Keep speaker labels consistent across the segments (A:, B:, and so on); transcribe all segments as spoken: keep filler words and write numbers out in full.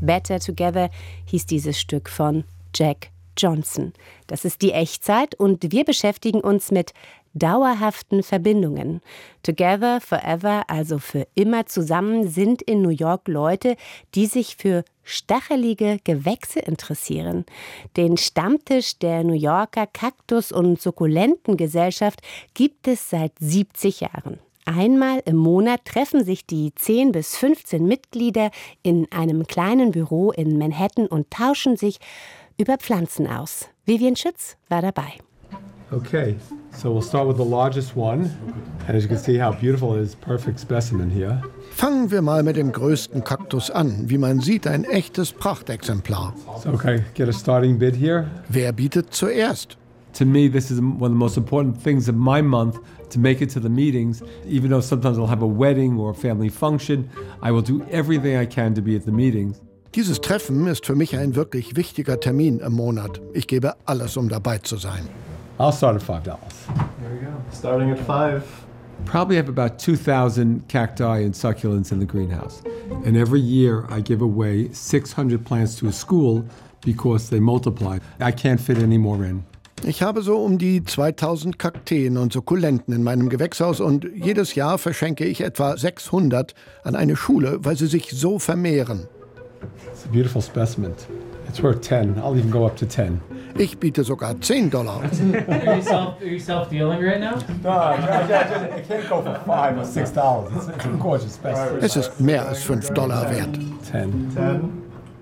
A: Better Together hieß dieses Stück von Jack Johnson. Das ist die Echtzeit und wir beschäftigen uns mit dauerhaften Verbindungen. Together, forever, also für immer zusammen, sind in New York Leute, die sich für stachelige Gewächse interessieren. Den Stammtisch der New Yorker Kaktus- und Sukkulentengesellschaft gibt es seit siebzig Jahren. Einmal im Monat treffen sich die zehn bis fünfzehn Mitglieder in einem kleinen Büro in Manhattan und tauschen sich über Pflanzen aus. Vivian Schütz war dabei.
B: Okay, so we'll start with the largest one. And as you can see how beautiful it is, perfect specimen here.
C: Fangen wir mal mit dem größten Kaktus an. Wie man sieht, ein echtes Prachtexemplar.
B: So, okay, get a starting bid here.
C: Wer bietet zuerst?
B: To me, this is one of the most important things of my month, to make it to the meetings. Even though sometimes I'll have a wedding or a family function, I will do everything I can to be at the meetings.
C: Dieses Treffen ist für mich ein wirklich wichtiger Termin im Monat. Ich gebe alles, um dabei zu sein.
B: I'll start at five dollars.
D: There we go. Starting at five.
B: Probably have about two thousand cacti and succulents in the greenhouse. And every year I give away six hundred plants to a school because they multiply. I can't fit any more in.
C: Ich habe so um die zweitausend Kakteen und Sukkulenten in meinem Gewächshaus und jedes Jahr verschenke ich etwa sechshundert an eine Schule, weil sie sich so vermehren.
B: It's a beautiful specimen. It's worth ten. I'll even go up to ten.
C: Ich biete sogar zehn Dollar.
E: Are you, self, are you self-dealing right now?
B: No, I, I, I can't go for five or six dollars. It's, it's a gorgeous specimen.
C: Es ist mehr als fünf Dollar wert.
B: Ten.
D: Ten.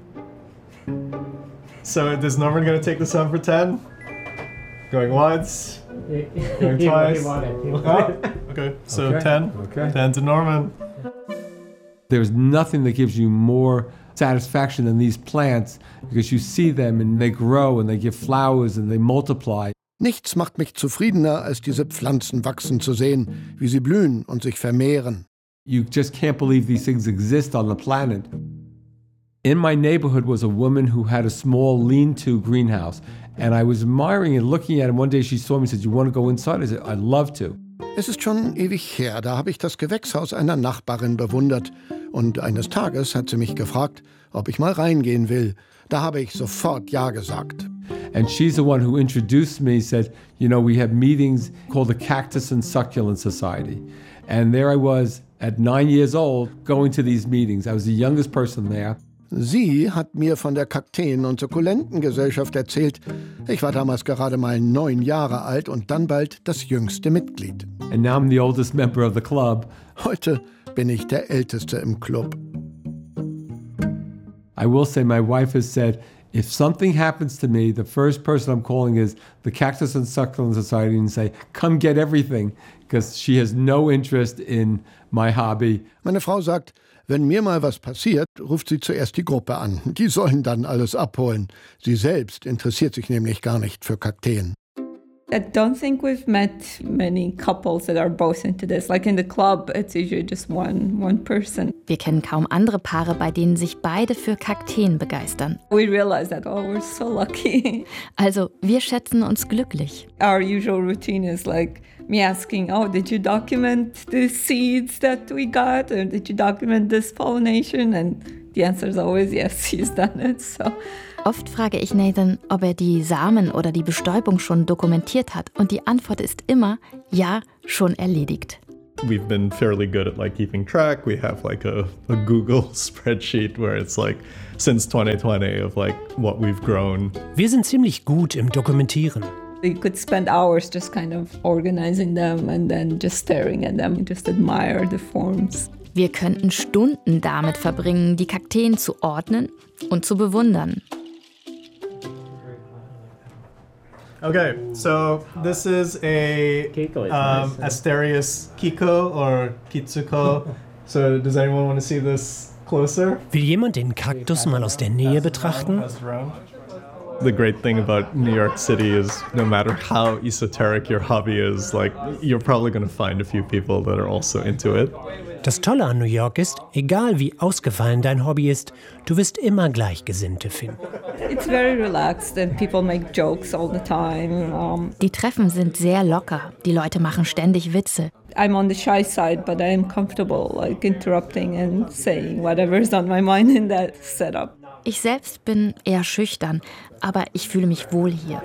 D: So is Norman going to take this home for ten? Going once. Going twice.
E: He wanted, he
D: Oh,
E: wanted.
D: okay, so
B: Okay.
D: ten.
B: Okay.
D: ten to Norman.
B: There's nothing that gives you more satisfaction than these plants because you see them and they grow and they give flowers and they multiply.
C: Nichts macht mich zufriedener, als diese Pflanzen wachsen zu sehen, wie sie blühen und sich vermehren.
B: You just can't believe these things exist on the planet. In my neighborhood was a woman who had a small lean-to greenhouse, and I was admiring and looking at it. One day she saw me and said, "You want to go inside?" I said, "I'd love to."
C: Es ist schon ewig her, da habe ich das Gewächshaus einer Nachbarin bewundert. Und eines Tages hat sie mich gefragt, ob ich mal reingehen will. Da habe ich sofort Ja gesagt.
B: And she's the one who introduced me, said, you know, we have meetings called the Cactus and Succulent Society. And there I was at nine years old going to these meetings. I was the youngest person there.
C: Sie hat mir von der Kakteen- und Sukkulentengesellschaft erzählt. Ich war damals gerade mal neun Jahre alt und dann bald das jüngste Mitglied.
B: And now I'm the oldest member of the club.
C: Heute bin ich der Älteste im Club.
B: I will say my wife has said, if something happens to me, the first person I'm calling is the Cactus and Succulent Society and say, come get everything, because she has no interest in my hobby.
C: Meine Frau sagt, wenn mir mal was passiert, ruft sie zuerst die Gruppe an. Die sollen dann alles abholen. Sie selbst interessiert sich nämlich gar nicht für Kakteen.
F: I don't think we've met many couples that are both into this. Like in the club, it's usually just one, one person.
G: Wir kennen kaum andere Paare, bei denen sich beide für Kakteen begeistern.
F: We realize that, oh, we're so lucky.
G: Also, wir schätzen uns glücklich.
F: Our usual routine is like me asking, oh, did you document the seeds that we got? Or did you document this pollination? And the answer is always yes, he's done it. So.
G: Oft frage ich Nathan, ob er die Samen oder die Bestäubung schon dokumentiert hat. Und die Antwort ist immer, ja, schon erledigt.
D: We've been fairly good at like keeping track. We have like a, a Google spreadsheet where it's like since twenty twenty of like what we've grown.
H: Wir sind ziemlich gut im Dokumentieren.
F: You could spend hours just kind of organizing them and then just staring at them and just admire the forms.
G: Wir könnten Stunden damit verbringen, die Kakteen zu ordnen und zu bewundern.
D: Okay, so this is a
E: Kiko is
D: um,
E: nice.
D: Asterias Kiko or Kitsuko. So does anyone want to see this closer?
H: Will jemand den Kaktus mal aus der Nähe betrachten?
D: Pass it around. The great thing about New York City is no matter how esoteric your hobby is, like you're probably going to find a few people that are also into it.
H: Das Tolle an New York ist, egal wie ausgefallen dein Hobby ist, du wirst immer Gleichgesinnte finden.
F: It's very relaxed and people make jokes all the time. Um,
G: Die Treffen sind sehr locker. Die Leute machen ständig Witze.
F: I'm on the shy side, but I'm comfortable like interrupting and saying whatever's on my mind in that setup.
G: Ich selbst bin eher schüchtern, aber ich fühle mich wohl hier.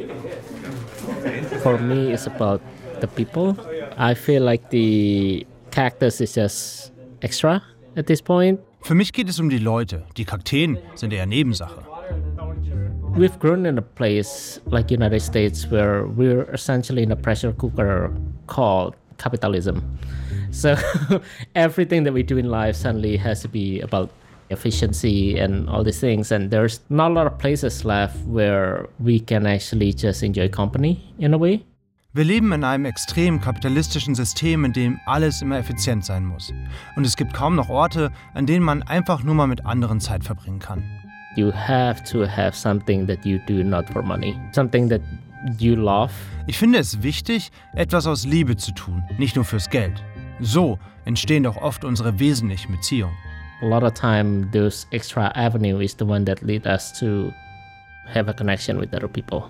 I: For me, it's about the people. I feel like the cactus is just extra at this point.
J: Für mich geht es um die Leute. Die Kakteen sind eher Nebensache.
I: We've grown in a place like United States where we're essentially in a pressure cooker called capitalism. So everything that we do in life suddenly has to be about efficiency and all these things. And there's not a lot of places left where we can actually just enjoy company in a way.
J: Wir leben in einem extrem kapitalistischen System, in dem alles immer effizient sein muss. Und es gibt kaum noch Orte, an denen man einfach nur mal mit anderen Zeit verbringen kann.
I: You have to have something that you do not for money. Something that you love.
J: Ich finde es wichtig, etwas aus Liebe zu tun, nicht nur fürs Geld. So entstehen doch oft unsere wesentlichen Beziehungen.
I: A lot of time, those extra avenue is the one that lead us to have a connection with other people.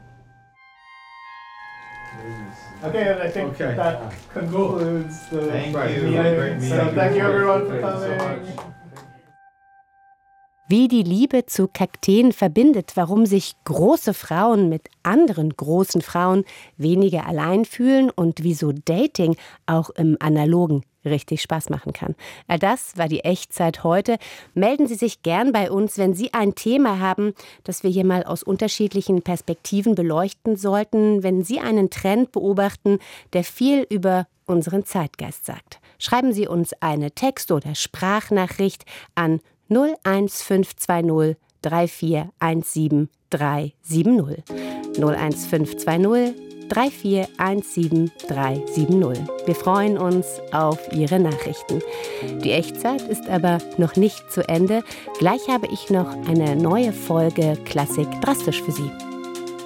D: Okay, and I think
B: Okay.
D: that concludes the
K: Thank you.
D: meeting.
K: Great
D: So
K: meeting.
D: thank you everyone for
K: Thank you so
D: coming.
K: much.
A: Wie die Liebe zu Kakteen verbindet, warum sich große Frauen mit anderen großen Frauen weniger allein fühlen und wieso Dating auch im Analogen richtig Spaß machen kann. All das war die Echtzeit heute. Melden Sie sich gern bei uns, wenn Sie ein Thema haben, das wir hier mal aus unterschiedlichen Perspektiven beleuchten sollten, wenn Sie einen Trend beobachten, der viel über unseren Zeitgeist sagt. Schreiben Sie uns eine Text- oder Sprachnachricht an null eins fünf zwei null drei vier eins sieben drei sieben null. null eins fünf zwei null drei vier eins sieben drei sieben null. Wir freuen uns auf Ihre Nachrichten. Die Echtzeit ist aber noch nicht zu Ende. Gleich habe ich noch eine neue Folge Klassik drastisch für Sie.